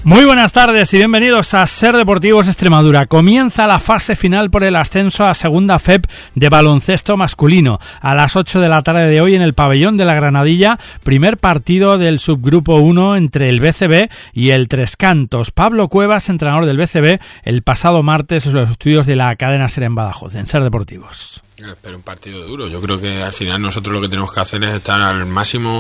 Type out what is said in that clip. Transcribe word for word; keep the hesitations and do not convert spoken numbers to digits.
Muy buenas tardes y bienvenidos a Ser Deportivos Extremadura. Comienza la fase final por el ascenso a Segunda F E P de baloncesto masculino. A las ocho de la tarde de hoy en el pabellón de la Granadilla, primer partido del subgrupo uno entre el B C B y el Tres Cantos. Pablo Cuevas, entrenador del B C B, el pasado martes en los estudios de la cadena SER en Badajoz, en Ser Deportivos. Pero un partido duro. Yo creo que al final nosotros lo que tenemos que hacer es estar al máximo